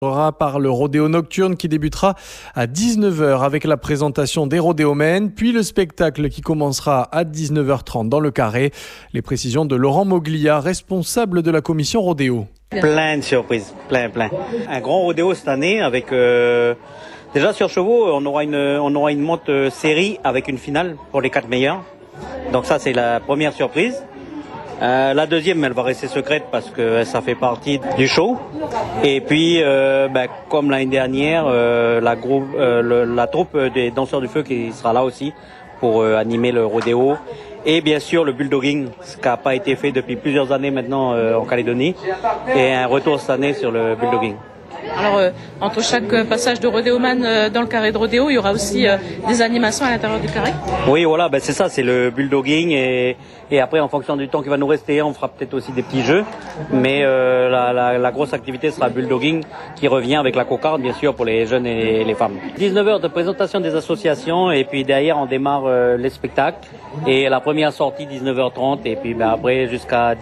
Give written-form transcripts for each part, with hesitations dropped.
Par le rodéo nocturne qui débutera à 19h avec la présentation des rodéomènes, puis le spectacle qui commencera à 19h30 dans le Carré. Les précisions de Laurent Moglia, responsable de la commission rodéo. Plein de surprises, plein. Un grand rodéo cette année avec déjà sur chevaux, on aura une monte série avec une finale pour les 4 meilleurs. Donc ça c'est la première surprise. La deuxième, elle va rester secrète parce que ça fait partie du show. Et puis, comme l'année dernière, la troupe des danseurs du feu qui sera là aussi pour animer le rodéo. Et bien sûr, le bulldogging, ce qui n'a pas été fait depuis plusieurs années maintenant en Calédonie. Et un retour cette année sur le bulldogging. Alors, entre chaque passage de rodéoman dans le carré de rodéo, il y aura aussi des animations à l'intérieur du carré? Oui, voilà, c'est ça, c'est le bulldogging et après, en fonction du temps qui va nous rester, on fera peut-être aussi des petits jeux. Mais la grosse activité sera le bulldogging qui revient avec la cocarde, bien sûr, pour les jeunes et les femmes. 19h de présentation des associations et puis derrière, on démarre les spectacles. Et la première sortie, 19h30 et puis après, jusqu'à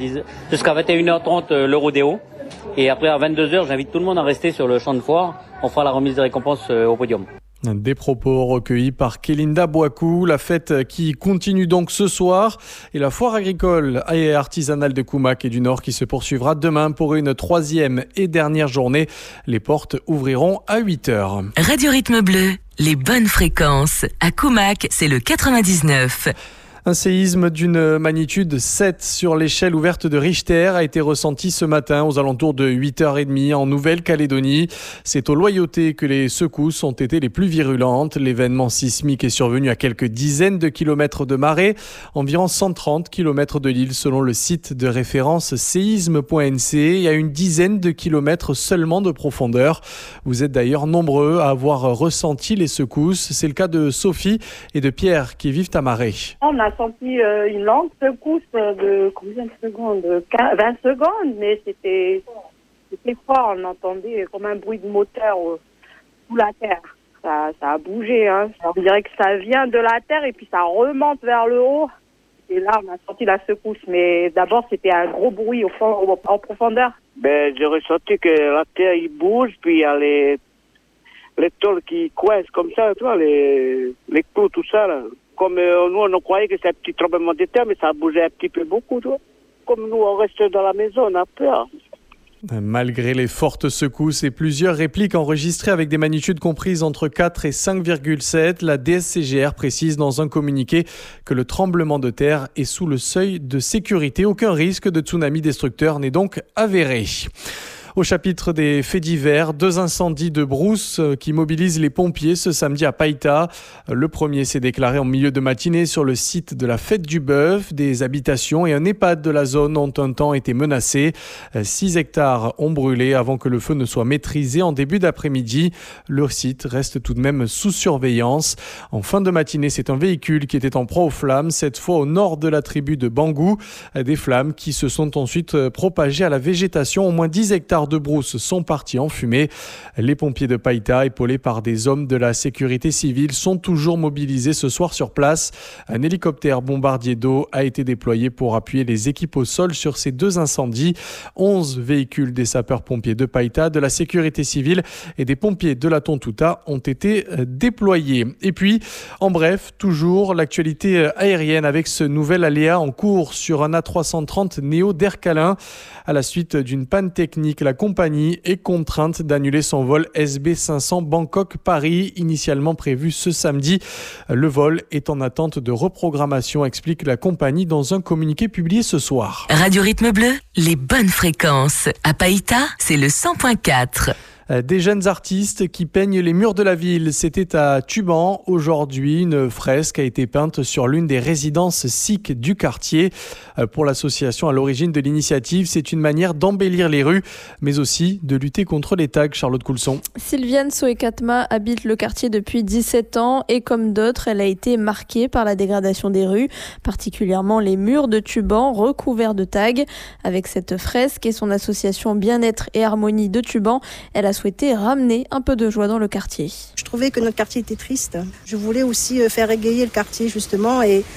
21h30, le rodéo. Et après, à 22h, j'invite tout le monde à rester sur le champ de foire. On fera la remise des récompenses au podium. Des propos recueillis par Kélinda Boakou. La fête qui continue donc ce soir et la foire agricole et artisanale de Koumak et du Nord qui se poursuivra demain pour une 3e et dernière journée. Les portes ouvriront à 8h. Radio Rythme Bleu, les bonnes fréquences. À Koumak, c'est le 99. Un séisme d'une magnitude 7 sur l'échelle ouverte de Richter a été ressenti ce matin aux alentours de 8h30 en Nouvelle-Calédonie. C'est aux Loyautés que les secousses ont été les plus virulentes. L'événement sismique est survenu à quelques dizaines de kilomètres de marée, environ 130 kilomètres de l'île selon le site de référence séisme.nc et à une dizaine de kilomètres seulement de profondeur. Vous êtes d'ailleurs nombreux à avoir ressenti les secousses. C'est le cas de Sophie et de Pierre qui vivent à Marée. On a senti une longue secousse de combien de secondes? 20 secondes, mais c'était fort. On entendait comme un bruit de moteur sous la terre. Ça a bougé. Hein. On dirait que ça vient de la terre et puis ça remonte vers le haut. Et là, on a senti la secousse. Mais d'abord, c'était un gros bruit en profondeur. J'ai ressenti que la terre il bouge, puis il y a les tôles qui coincent comme ça, tu vois, les clous, tout ça, là. Comme nous, on croyait que c'est un petit tremblement de terre, mais ça a bougé un petit peu beaucoup, tu vois. Comme nous, on reste dans la maison, on a peur. Malgré les fortes secousses et plusieurs répliques enregistrées avec des magnitudes comprises entre 4 et 5,7, la DSCGR précise dans un communiqué que le tremblement de terre est sous le seuil de sécurité. Aucun risque de tsunami destructeur n'est donc avéré. Au chapitre des faits divers, 2 incendies de brousse qui mobilisent les pompiers ce samedi à Païta. Le premier s'est déclaré en milieu de matinée sur le site de la Fête du Bœuf. Des habitations et un EHPAD de la zone ont un temps été menacés. 6 hectares ont brûlé avant que le feu ne soit maîtrisé en début d'après-midi. Le site reste tout de même sous surveillance. En fin de matinée, c'est un véhicule qui était en proie aux flammes, cette fois au nord de la tribu de Bangou. Des flammes qui se sont ensuite propagées à la végétation. Au moins 10 hectares de brousse sont partis en fumée. Les pompiers de Païta, épaulés par des hommes de la sécurité civile, sont toujours mobilisés ce soir sur place. Un hélicoptère bombardier d'eau a été déployé pour appuyer les équipes au sol sur ces 2 incendies. 11 véhicules des sapeurs-pompiers de Païta, de la sécurité civile et des pompiers de la Tontouta ont été déployés. Et puis, en bref, toujours l'actualité aérienne avec ce nouvel aléa en cours sur un A330 Neo d'Air Calin. À la suite d'une panne technique, la compagnie est contrainte d'annuler son vol SB500 Bangkok-Paris, initialement prévu ce samedi. Le vol est en attente de reprogrammation, explique la compagnie dans un communiqué publié ce soir. Radio Rythme Bleu, les bonnes fréquences. À Païta, c'est le 100.4. Des jeunes artistes qui peignent les murs de la ville. C'était à Tuban. Aujourd'hui, une fresque a été peinte sur l'une des résidences sikh du quartier. Pour l'association à l'origine de l'initiative, c'est une manière d'embellir les rues, mais aussi de lutter contre les tags. Charlotte Coulson. Sylviane Soekatma habite le quartier depuis 17 ans et comme d'autres, elle a été marquée par la dégradation des rues, particulièrement les murs de Tuban recouverts de tags. Avec cette fresque et son association Bien-être et Harmonie de Tuban, elle a souhaité ramener un peu de joie dans le quartier. Je trouvais que notre quartier était triste. Je voulais aussi faire égayer le quartier justement et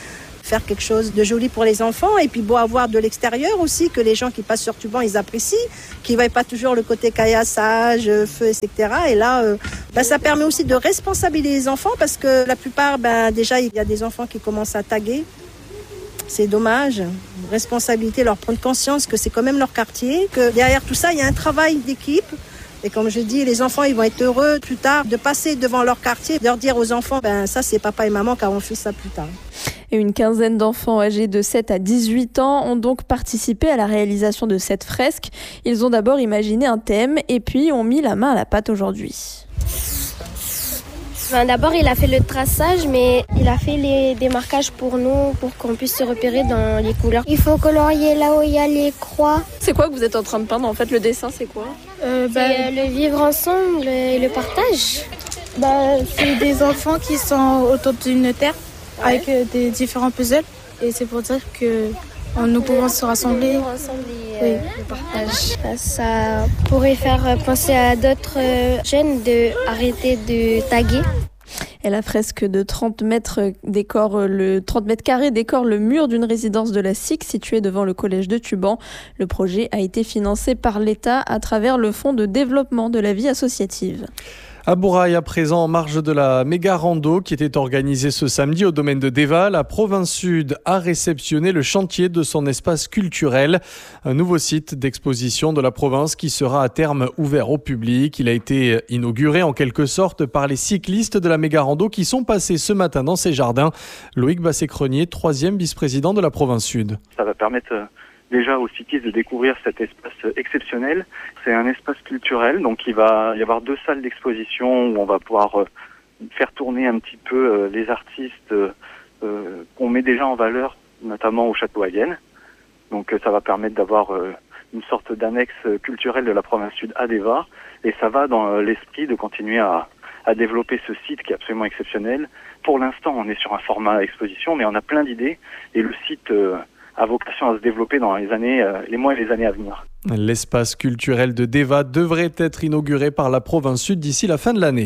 faire quelque chose de joli pour les enfants et puis beau avoir de l'extérieur aussi, que les gens qui passent sur Tuban, ils apprécient, qu'ils ne voient pas toujours le côté caillassage, feu, etc. Et là, ça permet aussi de responsabiliser les enfants parce que la plupart, déjà, il y a des enfants qui commencent à taguer. C'est dommage. Responsabilité, leur prendre conscience que c'est quand même leur quartier, que derrière tout ça, il y a un travail d'équipe. Et comme je dis, les enfants, ils vont être heureux plus tard de passer devant leur quartier, de leur dire aux enfants, ça c'est papa et maman qui ont fait ça plus tard. Et une quinzaine d'enfants âgés de 7 à 18 ans ont donc participé à la réalisation de cette fresque. Ils ont d'abord imaginé un thème et puis ont mis la main à la pâte aujourd'hui. D'abord, il a fait le traçage, mais il a fait les démarquages pour nous, pour qu'on puisse se repérer dans les couleurs. Il faut colorier là où il y a les croix. C'est quoi que vous êtes en train de peindre? En fait, le dessin, c'est quoi? C'est le vivre ensemble et le partage. C'est des enfants qui sont autour d'une terre avec des différents puzzles. Et c'est pour dire que nous pouvons se rassembler. Oui, le partage. Ça pourrait faire penser à d'autres jeunes d'arrêter de taguer. Et la fresque de 30 mètres carrés décore le mur d'une résidence de la SIC située devant le collège de Tuban. Le projet a été financé par l'État à travers le Fonds de développement de la vie associative. À Bourail, à présent, en marge de la méga rando qui était organisée ce samedi au domaine de Déva, la province Sud a réceptionné le chantier de son espace culturel, un nouveau site d'exposition de la province qui sera à terme ouvert au public. Il a été inauguré en quelque sorte par les cyclistes de la méga rando qui sont passés ce matin dans ces jardins. Loïc Basset-Crenier, 3e vice-président de la province Sud. Ça va permettre déjà aux cyclistes de découvrir cet espace exceptionnel. C'est un espace culturel, donc il va y avoir 2 salles d'exposition où on va pouvoir faire tourner un petit peu les artistes qu'on met déjà en valeur, notamment au Château Hagen. Donc ça va permettre d'avoir une sorte d'annexe culturelle de la province Sud à Déva, et ça va dans l'esprit de continuer à développer ce site qui est absolument exceptionnel. Pour l'instant, on est sur un format exposition, mais on a plein d'idées, et le site a vocation à se développer dans les mois et les années à venir. L'espace culturel de Déva devrait être inauguré par la province Sud d'ici la fin de l'année.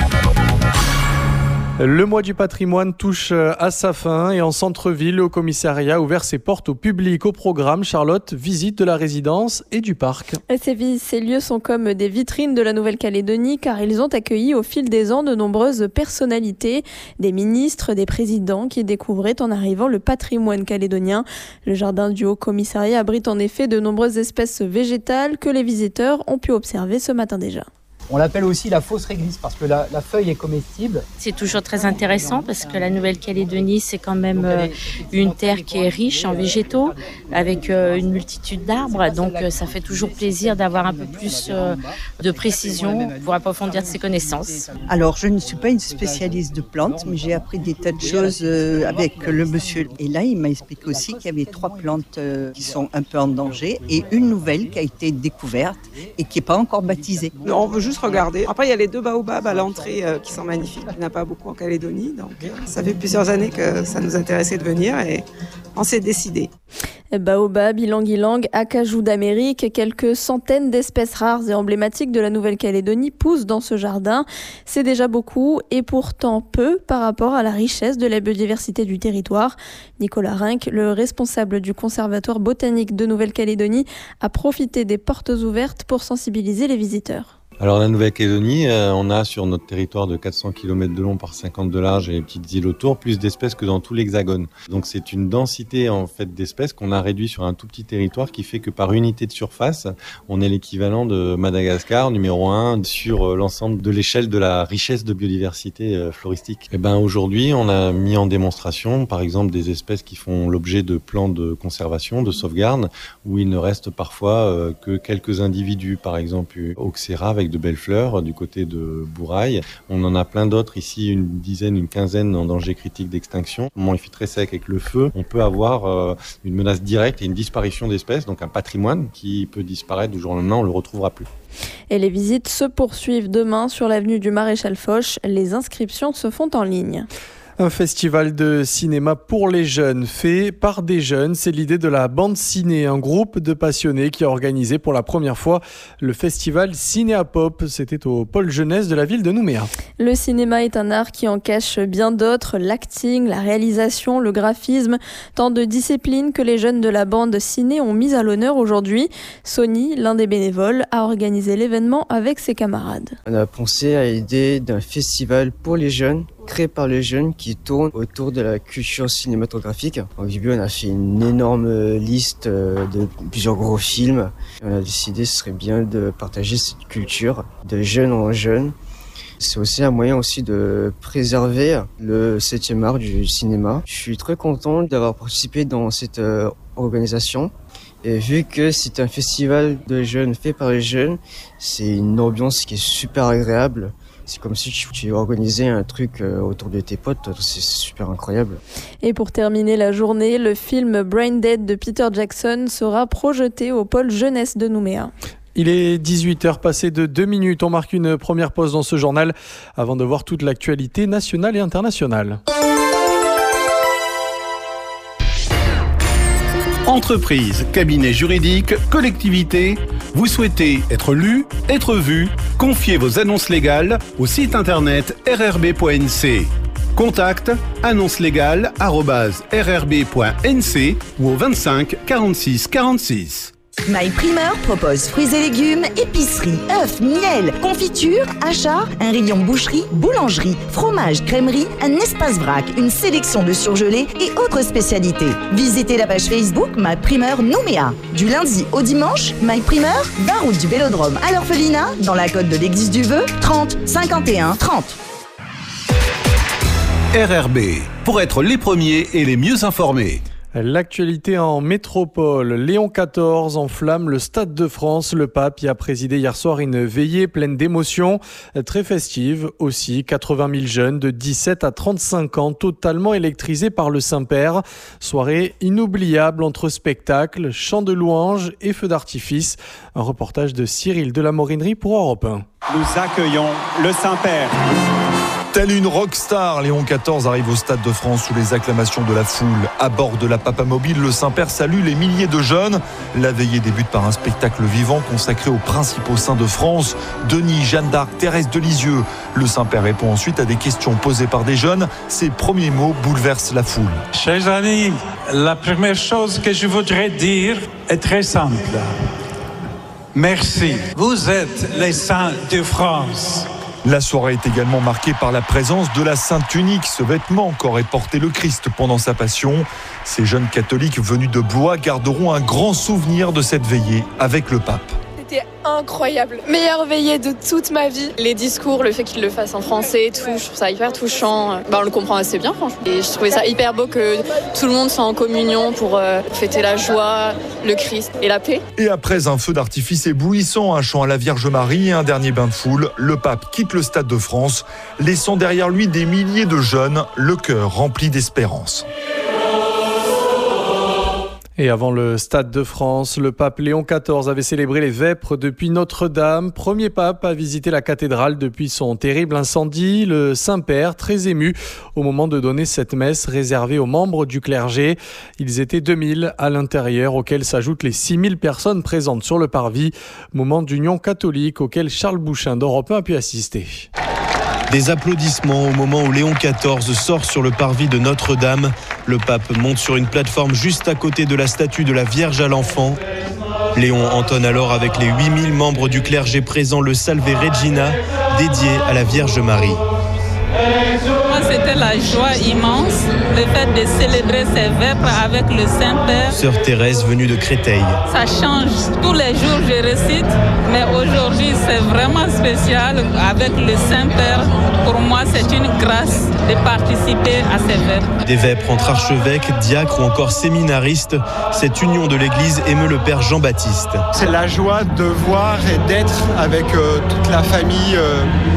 Le mois du patrimoine touche à sa fin et en centre-ville, le commissariat a ouvert ses portes au public. Au programme, Charlotte, visite de la résidence et du parc. Ces lieux sont comme des vitrines de la Nouvelle-Calédonie car ils ont accueilli au fil des ans de nombreuses personnalités, des ministres, des présidents qui découvraient en arrivant le patrimoine calédonien. Le jardin du Haut-Commissariat abrite en effet de nombreuses espèces végétales que les visiteurs ont pu observer ce matin déjà. On l'appelle aussi la fausse réglisse parce que la feuille est comestible. C'est toujours très intéressant parce que la Nouvelle-Calédonie, c'est quand même une terre qui est riche en végétaux avec une multitude d'arbres. Donc ça fait toujours plaisir d'avoir un peu plus de précision pour approfondir ses connaissances. Alors je ne suis pas une spécialiste de plantes, mais j'ai appris des tas de choses avec le monsieur. Et là, il m'a expliqué aussi qu'il y avait 3 plantes qui sont un peu en danger et une nouvelle qui a été découverte et qui n'est pas encore baptisée. Non, on veut juste regarder. Après, il y a les 2 baobabs à l'entrée qui sont magnifiques. Il n'y en a pas beaucoup en Calédonie. Donc, ça fait plusieurs années que ça nous intéressait de venir et on s'est décidé. Baobab, ylang-ylang, acajou d'Amérique, quelques centaines d'espèces rares et emblématiques de la Nouvelle-Calédonie poussent dans ce jardin. C'est déjà beaucoup et pourtant peu par rapport à la richesse de la biodiversité du territoire. Nicolas Rinck, le responsable du Conservatoire botanique de Nouvelle-Calédonie, a profité des portes ouvertes pour sensibiliser les visiteurs. Alors la Nouvelle-Calédonie, on a sur notre territoire de 400 km de long par 50 de large et les petites îles autour, plus d'espèces que dans tout l'Hexagone. Donc c'est une densité en fait d'espèces qu'on a réduit sur un tout petit territoire qui fait que par unité de surface, on est l'équivalent de Madagascar, numéro 1 sur l'ensemble de l'échelle de la richesse de biodiversité floristique. Et aujourd'hui, on a mis en démonstration par exemple des espèces qui font l'objet de plans de conservation, de sauvegarde, où il ne reste parfois que quelques individus, par exemple Oxera avec de belles fleurs du côté de Bourail. On en a plein d'autres ici, une dizaine, une quinzaine en danger critique d'extinction. Au moment où il fait très sec avec le feu, on peut avoir une menace directe et une disparition d'espèces, donc un patrimoine qui peut disparaître du jour au lendemain, on ne le retrouvera plus. Et les visites se poursuivent demain sur l'avenue du Maréchal Foch. Les inscriptions se font en ligne. Un festival de cinéma pour les jeunes, fait par des jeunes. C'est l'idée de la Bande Ciné, un groupe de passionnés qui a organisé pour la première fois le festival Cinéapop. C'était au pôle jeunesse de la ville de Nouméa. Le cinéma est un art qui en cache bien d'autres, l'acting, la réalisation, le graphisme, tant de disciplines que les jeunes de la Bande Ciné ont mis à l'honneur aujourd'hui. Sony, l'un des bénévoles, a organisé l'événement avec ses camarades. On a pensé à l'idée d'un festival pour les jeunes, créé par les jeunes qui tournent autour de la culture cinématographique. Au début, on a fait une énorme liste de plusieurs gros films. On a décidé que ce serait bien de partager cette culture de jeune en jeune. C'est aussi un moyen aussi de préserver le 7e art du cinéma. Je suis très content d'avoir participé dans cette organisation. Et vu que c'est un festival de jeunes fait par les jeunes, c'est une ambiance qui est super agréable. C'est comme si tu organisais un truc autour de tes potes, c'est super incroyable. Et pour terminer la journée, le film Brain Dead de Peter Jackson sera projeté au pôle jeunesse de Nouméa. Il est 18h passé de 2 minutes. On marque une première pause dans ce journal avant de voir toute l'actualité nationale et internationale. Entreprise, cabinet juridique, collectivité, vous souhaitez être lu, être vu? Confiez vos annonces légales au site internet rrb.nc. Contact annonceslégale@rrb.nc ou au 25 46 46. My Primeur propose fruits et légumes, épicerie, œufs, miel, confiture, achats, un rayon boucherie, boulangerie, fromage, crèmerie, un espace vrac, une sélection de surgelés et autres spécialités. Visitez la page Facebook My Primeur Nouméa. Du lundi au dimanche, My Primeur, 20 route du Vélodrome à l'Orphelinat, dans la côte de l'Église du Vœu, 30 51 30. RRB, pour être les premiers et les mieux informés. L'actualité en métropole. Léon XIV enflamme le Stade de France. Le pape y a présidé hier soir une veillée pleine d'émotions, très festive aussi. 80 000 jeunes de 17 à 35 ans, totalement électrisés par le Saint-Père. Soirée inoubliable entre spectacles, chants de louanges et feux d'artifice. Un reportage de Cyril de la Morinerie pour Europe 1. Nous accueillons le Saint-Père. Tel une rockstar, Léon XIV arrive au Stade de France sous les acclamations de la foule. À bord de la Papamobile, le Saint-Père salue les milliers de jeunes. La veillée débute par un spectacle vivant consacré aux principaux saints de France, Denis, Jeanne d'Arc, Thérèse de Lisieux. Le Saint-Père répond ensuite à des questions posées par des jeunes. Ses premiers mots bouleversent la foule. Chers amis, la première chose que je voudrais dire est très simple. Merci. Vous êtes les saints de France. La soirée est également marquée par la présence de la Sainte Tunique, ce vêtement qu'aurait porté le Christ pendant sa passion. Ces jeunes catholiques venus de Blois garderont un grand souvenir de cette veillée avec le pape. C'était incroyable. Meilleure veillée de toute ma vie. Les discours, le fait qu'il le fasse en français, tout, je trouve ça hyper touchant. On le comprend assez bien, franchement. Et je trouvais ça hyper beau que tout le monde soit en communion pour fêter la joie, le Christ et la paix. Et après un feu d'artifice éblouissant, un chant à la Vierge Marie et un dernier bain de foule, le pape quitte le Stade de France, laissant derrière lui des milliers de jeunes, le cœur rempli d'espérance. Et avant le Stade de France, le pape Léon XIV avait célébré les vêpres depuis Notre-Dame. Premier pape à visiter la cathédrale depuis son terrible incendie. Le Saint-Père, très ému au moment de donner cette messe réservée aux membres du clergé. Ils étaient 2000 à l'intérieur, auxquels s'ajoutent les 6000 personnes présentes sur le parvis. Moment d'union catholique auquel Charles Bouchin d'Europe 1 a pu assister. Des applaudissements au moment où Léon XIV sort sur le parvis de Notre-Dame. Le pape monte sur une plateforme juste à côté de la statue de la Vierge à l'Enfant. Léon entonne alors avec les 8000 membres du clergé présents le Salve Regina, dédié à la Vierge Marie. Moi, c'était la joie immense, le fait de célébrer ces vêpres avec le Saint-Père. Sœur Thérèse venue de Créteil. Ça change. Tous les jours, je récite, mais aujourd'hui, c'est vraiment spécial avec le Saint-Père. Pour moi, c'est une grâce de participer à ces vêpres. Des vêpres entre archevêques, diacres ou encore séminaristes. Cette union de l'Église émeut le Père Jean-Baptiste. C'est la joie de voir et d'être avec toute la famille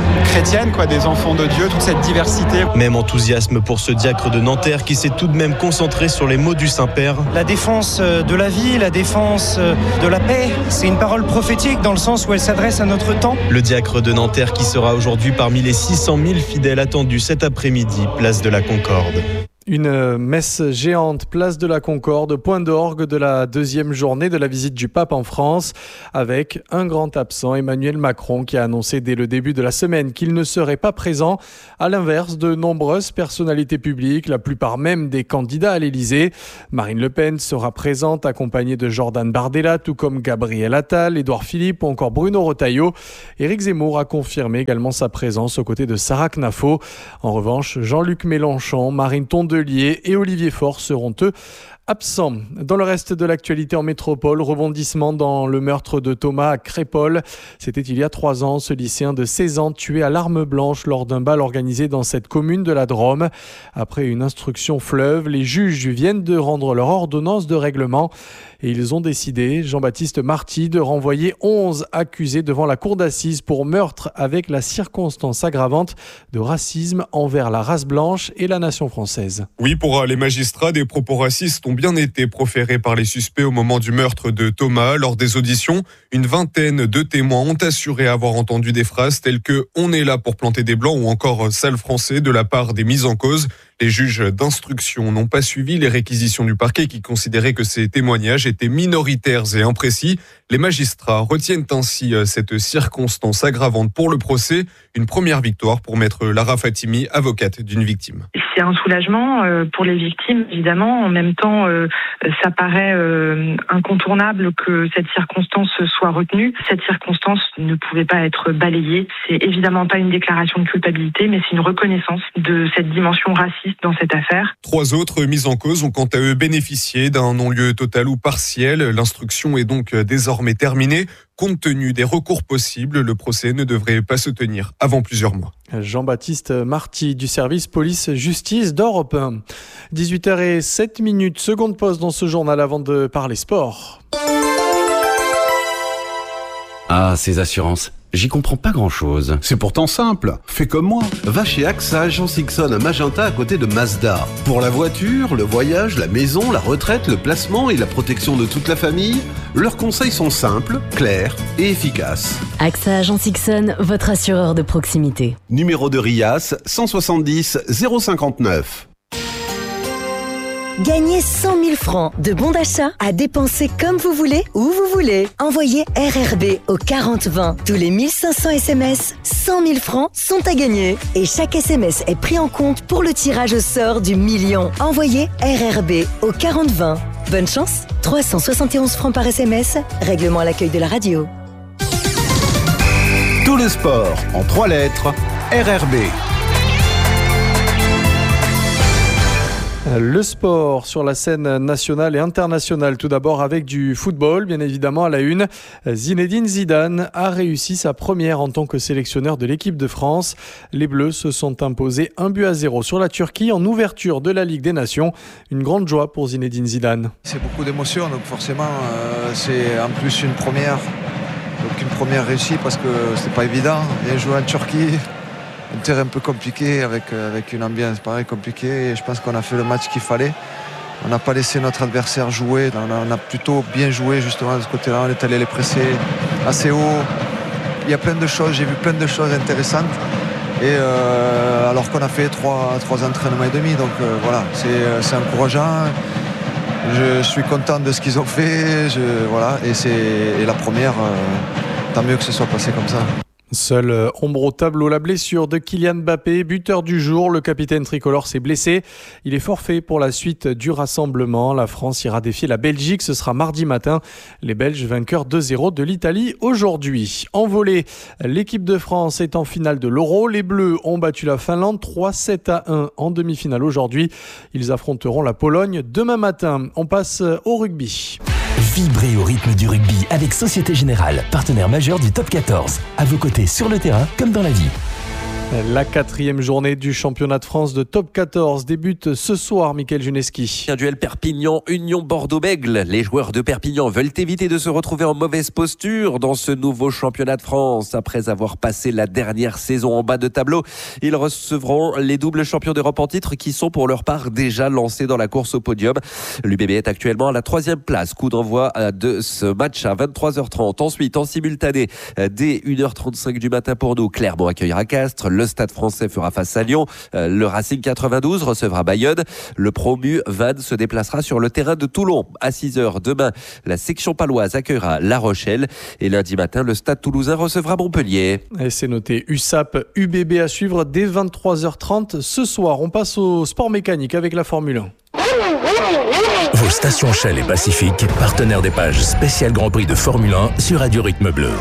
chrétienne, quoi, des enfants de Dieu, toute cette diversité. Même enthousiasme pour ce diacre de Nanterre qui s'est tout de même concentré sur les mots du Saint-Père. La défense de la vie, la défense de la paix, c'est une parole prophétique dans le sens où elle s'adresse à notre temps. Le diacre de Nanterre qui sera aujourd'hui parmi les 600 000 fidèles attendus cet après-midi, place de la Concorde. Une messe géante, place de la Concorde, point d'orgue de la deuxième journée de la visite du pape en France, avec un grand absent, Emmanuel Macron, qui a annoncé dès le début de la semaine qu'il ne serait pas présent, à l'inverse de nombreuses personnalités publiques, la plupart même des candidats à l'Élysée. Marine Le Pen sera présente, accompagnée de Jordan Bardella, tout comme Gabriel Attal, Édouard Philippe ou encore Bruno Retailleau. Éric Zemmour a confirmé également sa présence aux côtés de Sarah Knafo. En revanche, Jean-Luc Mélenchon, Marine Tondelier et Olivier Faure seront eux absents. Dans le reste de l'actualité en métropole, rebondissement dans le meurtre de Thomas à Crépol. C'était il y a 3 ans, ce lycéen de 16 ans tué à l'arme blanche lors d'un bal organisé dans cette commune de la Drôme. Après une instruction fleuve, les juges viennent de rendre leur ordonnance de règlement et ils ont décidé, Jean-Baptiste Marty, de renvoyer 11 accusés devant la cour d'assises pour meurtre avec la circonstance aggravante de racisme envers la race blanche et la nation française. Oui, pour les magistrats, des propos racistes ont bien été proférés par les suspects au moment du meurtre de Thomas. Lors des auditions, une vingtaine de témoins ont assuré avoir entendu des phrases telles que « on est là pour planter des blancs » ou encore « sale français » de la part des mis en cause. Les juges d'instruction n'ont pas suivi les réquisitions du parquet qui considérait que ces témoignages étaient minoritaires et imprécis. Les magistrats retiennent ainsi cette circonstance aggravante pour le procès. Une première victoire pour maître Lara Fatimi, avocate d'une victime. C'est un soulagement pour les victimes, évidemment. En même temps, ça paraît incontournable que cette circonstance soit retenue. Cette circonstance ne pouvait pas être balayée. C'est évidemment pas une déclaration de culpabilité, mais c'est une reconnaissance de cette dimension raciste dans cette affaire. 3 autres mis en cause ont quant à eux bénéficié d'un non-lieu total ou partiel. L'instruction est donc désormais terminée. Compte tenu des recours possibles, le procès ne devrait pas se tenir avant plusieurs mois. Jean-Baptiste Marty du service police-justice d'Europe 1. 18h07, seconde pause dans ce journal avant de parler sport. Ah, ces assurances, j'y comprends pas grand-chose. C'est pourtant simple, fais comme moi. Va chez AXA Agence Ixon à Magenta à côté de Mazda. Pour la voiture, le voyage, la maison, la retraite, le placement et la protection de toute la famille, leurs conseils sont simples, clairs et efficaces. AXA Agence Ixon, votre assureur de proximité. Numéro de RIAS 170 059. Gagnez 100 000 francs de bons d'achat à dépenser comme vous voulez, où vous voulez. Envoyez RRB au 4020. Tous les 1500 SMS, 100 000 francs sont à gagner. Et chaque SMS est pris en compte pour le tirage au sort du million. Envoyez RRB au 4020. Bonne chance, 371 francs par SMS. Règlement à l'accueil de la radio. Tout le sport en 3 lettres, RRB. Le sport sur la scène nationale et internationale. Tout d'abord avec du football, bien évidemment à la une. Zinedine Zidane a réussi sa première en tant que sélectionneur de l'équipe de France. Les Bleus se sont imposés 1-0 sur la Turquie en ouverture de la Ligue des Nations. Une grande joie pour Zinedine Zidane. C'est beaucoup d'émotions, donc forcément c'est en plus une première. Donc une première réussie parce que c'est pas évident. Bien joué en Turquie. Un terrain un peu compliqué avec une ambiance pareil compliquée et je pense qu'on a fait le match qu'il fallait. On n'a pas laissé notre adversaire jouer, on a plutôt bien joué justement de ce côté-là, on est allé les presser assez haut. Il y a plein de choses, j'ai vu plein de choses intéressantes et alors qu'on a fait trois entraînements et demi, donc voilà, c'est encourageant. Je suis content de ce qu'ils ont fait, et la première, tant mieux que ce soit passé comme ça. Seule ombre au tableau, la blessure de Kylian Mbappé, buteur du jour. Le capitaine tricolore s'est blessé. Il est forfait pour la suite du rassemblement. La France ira défier la Belgique. Ce sera mardi matin. Les Belges vainqueurs 2-0 de l'Italie aujourd'hui. En volley, l'équipe de France est en finale de l'Euro. Les Bleus ont battu la Finlande 3-7-1 en demi-finale aujourd'hui. Ils affronteront la Pologne demain matin. On passe au rugby. Vibrez au rythme du rugby avec Société Générale, partenaire majeur du Top 14. À vos côtés sur le terrain comme dans la vie. La 4e journée du championnat de France de top 14 débute ce soir, Mickaël Juneski. Un duel Perpignan-Union Bordeaux-Bègles. Les joueurs de Perpignan veulent éviter de se retrouver en mauvaise posture dans ce nouveau championnat de France. Après avoir passé la dernière saison en bas de tableau, ils recevront les doubles champions d'Europe en titre qui sont pour leur part déjà lancés dans la course au podium. L'UBB est actuellement à la 3e place. Coup d'envoi de ce match à 23h30. Ensuite, en simultané, dès 1h35 du matin pour nous, Clermont accueillera Castres. Le Stade Français fera face à Lyon. Le Racing 92 recevra Bayonne. Le promu Vannes se déplacera sur le terrain de Toulon. À 6h demain, la section paloise accueillera La Rochelle. Et lundi matin, le Stade Toulousain recevra Montpellier. Et c'est noté USAP UBB à suivre dès 23h30 ce soir. On passe au sport mécanique avec la Formule 1. Vos stations Shell et Pacifique, partenaires des pages spéciales Grand Prix de Formule 1 sur Radio Rythme Bleu.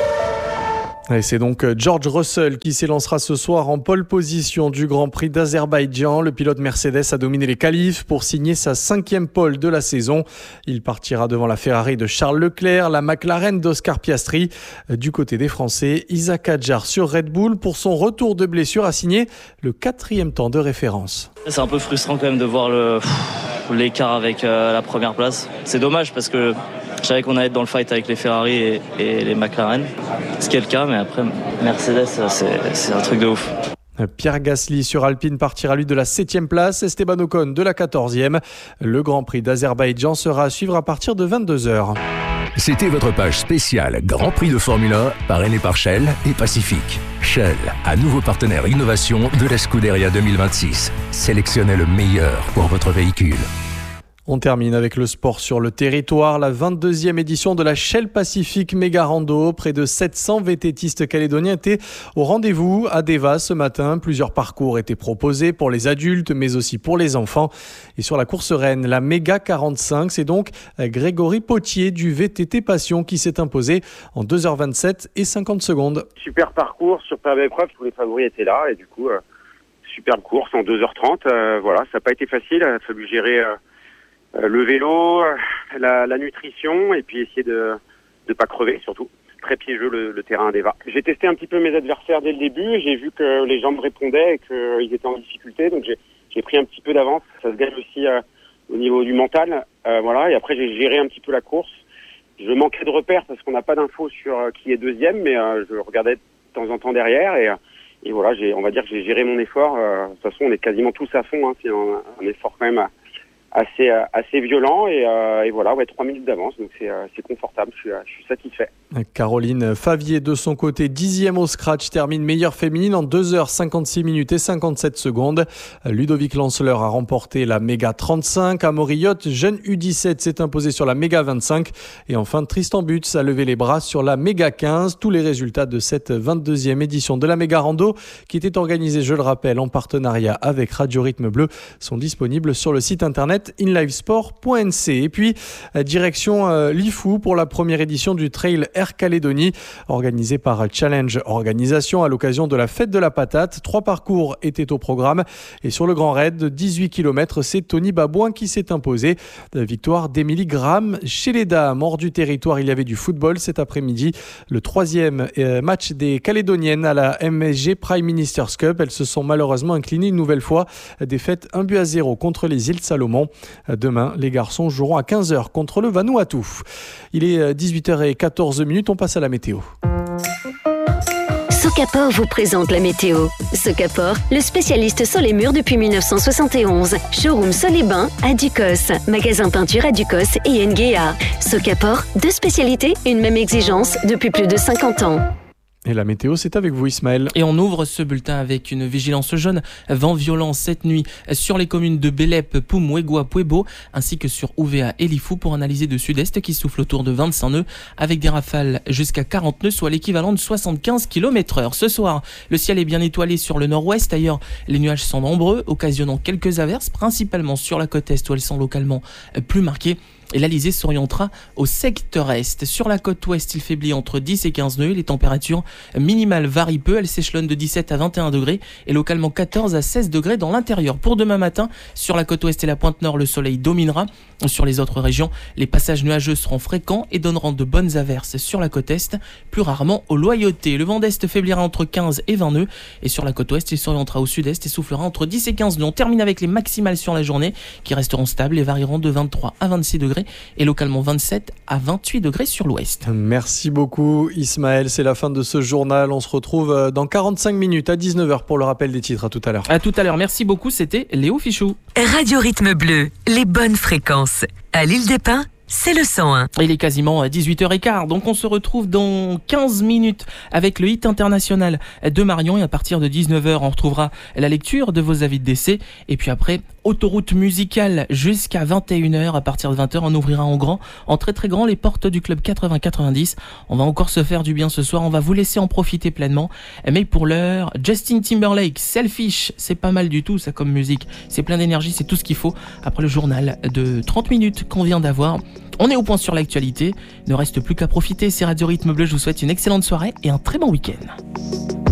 Et c'est donc George Russell qui s'élancera ce soir en pole position du Grand Prix d'Azerbaïdjan. Le pilote Mercedes a dominé les qualifs pour signer sa 5e pole de la saison. Il partira devant la Ferrari de Charles Leclerc, la McLaren d'Oscar Piastri. Du côté des Français, Isaac Hadjar sur Red Bull pour son retour de blessure a signé le 4e temps de référence. C'est un peu frustrant quand même de voir l'écart avec la première place. C'est dommage parce que je savais qu'on allait être dans le fight avec les Ferrari et les McLaren, ce qui est le cas, mais après Mercedes, c'est un truc de ouf. Pierre Gasly sur Alpine partira lui de la 7e place, Esteban Ocon de la 14e. Le Grand Prix d'Azerbaïdjan sera à suivre à partir de 22h. C'était votre page spéciale Grand Prix de Formule 1 parrainée par Shell et Pacifique. Shell, un nouveau partenaire innovation de la Scuderia 2026. Sélectionnez le meilleur pour votre véhicule. On termine avec le sport sur le territoire. La 22e édition de la Shell Pacific Méga Rando. Près de 700 VTTistes calédoniens étaient au rendez-vous à Deva ce matin. Plusieurs parcours étaient proposés pour les adultes, mais aussi pour les enfants. Et sur la course reine, la Méga 45, c'est donc Grégory Potier du VTT Passion qui s'est imposé en 2h27 et 50 secondes. Super parcours, superbe épreuve. Tous les favoris étaient là et du coup, superbe course en 2h30. Voilà, ça n'a pas été facile. Il a fallu gérer le vélo, la nutrition et puis essayer de pas crever surtout. Très piégeux le terrain d'Eva. J'ai testé un petit peu mes adversaires dès le début, j'ai vu que les gens me répondaient et qu'ils étaient en difficulté, donc j'ai pris un petit peu d'avance. Ça se gagne aussi au niveau du mental, voilà. Et après j'ai géré un petit peu la course. Je manquais de repères parce qu'on n'a pas d'infos sur qui est deuxième, mais je regardais de temps en temps derrière et voilà, on va dire que j'ai géré mon effort. De toute façon, on est quasiment tous à fond, hein. C'est un effort quand même assez violent et voilà, 3 minutes d'avance, donc c'est confortable, je suis satisfait. Caroline Favier de son côté 10e au scratch, termine meilleure féminine en 2h56 minutes et 57 secondes. Ludovic Lanceleur a remporté la Méga 35, Amaury Yot, jeune U17, s'est imposé sur la Méga 25 et enfin Tristan Butz a levé les bras sur la Méga 15. Tous les résultats de cette 22e édition de la Méga Rando qui était organisée, je le rappelle, en partenariat avec Radio Rythme Bleu sont disponibles sur le site internet inlivesport.nc. Et puis, direction Lifou pour la première édition du Trail Air Calédonie, organisé par Challenge Organisation à l'occasion de la fête de la patate. 3 parcours étaient au programme et sur le Grand Raid de 18 km, c'est Tony Babouin qui s'est imposé. Victoire d'Émilie Graham chez les dames. Hors du territoire, il y avait du football cet après-midi. Le 3e match des Calédoniennes à la MSG Prime Ministers Cup. Elles se sont malheureusement inclinées une nouvelle fois. Défaite 1-0 contre les îles Salomon. Demain, les garçons joueront à 15h contre le Vanuatu. Il est 18h14, on passe à la météo. Socapor vous présente la météo. Socapor, le spécialiste sur les murs depuis 1971. Showroom Sol et Bain à Ducos. Magasin peinture à Ducos et Nguéa. Socapor, 2 spécialités, une même exigence depuis plus de 50 ans. Et la météo, c'est avec vous Ismaël. Et on ouvre ce bulletin avec une vigilance jaune, vent violent cette nuit sur les communes de Bélep, Poum, Puebo, ainsi que sur Ouvéa et Lifou pour analyser de sud-est qui souffle autour de 25 nœuds avec des rafales jusqu'à 40 nœuds, soit l'équivalent de 75 km/h. Ce soir, le ciel est bien étoilé sur le nord-ouest. Ailleurs, les nuages sont nombreux, occasionnant quelques averses, principalement sur la côte est où elles sont localement plus marquées. et l'Alizé s'orientera au secteur est. Sur la côte ouest, il faiblit entre 10 et 15 nœuds. Les températures minimales varient peu. Elles s'échelonnent de 17 à 21 degrés et localement 14 à 16 degrés dans l'intérieur. Pour demain matin, sur la côte ouest et la pointe nord, le soleil dominera. Sur les autres régions, les passages nuageux seront fréquents et donneront de bonnes averses sur la côte est, plus rarement au Loyauté. Le vent d'est faiblira entre 15 et 20 nœuds et sur la côte ouest, il s'orientera au sud-est et soufflera entre 10 et 15 nœuds. On termine avec les maximales sur la journée qui resteront stables et varieront de 23 à 26 degrés et localement 27 à 28 degrés sur l'ouest. Merci beaucoup Ismaël, c'est la fin de ce journal. On se retrouve dans 45 minutes à 19h pour le rappel des titres. À tout à l'heure. À tout à l'heure, merci beaucoup, c'était Léo Fichou. Radio Rythme Bleu, les bonnes fréquences. À l'Île des Pins, c'est le 101. Il est quasiment 18h15, donc on se retrouve dans 15 minutes avec le hit international de Marion et à partir de 19h on retrouvera la lecture de vos avis de décès et puis après autoroute musicale jusqu'à 21h. À partir de 20h on ouvrira en très très grand les portes du club 80-90. On va encore se faire du bien ce soir, on va vous laisser en profiter pleinement, mais pour l'heure Justin Timberlake, Selfish, c'est pas mal du tout ça comme musique, c'est plein d'énergie, c'est tout ce qu'il faut après le journal de 30 minutes qu'on vient d'avoir. On est au point sur l'actualité, ne reste plus qu'à profiter. C'est Radio Rythme Bleu, je vous souhaite une excellente soirée et un très bon week-end.